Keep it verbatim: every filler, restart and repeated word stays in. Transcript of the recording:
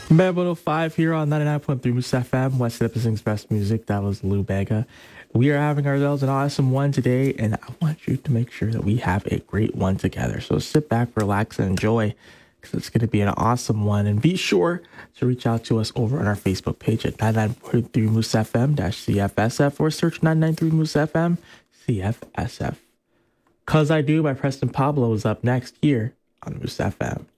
Bad one oh five here on ninety-nine point three Moose F M, West Nipissing's best music. That was Lou Bega. We are having ourselves an awesome one today, and I want you to make sure that we have a great one together. So sit back, relax, and enjoy, because it's going to be an awesome one. And be sure to reach out to us over on our Facebook page at ninety-nine point three Moose F M C F S F or search nine nine three Moose F M C F S F. Cause I Do by Preston Pablo is up next here on Moose F M.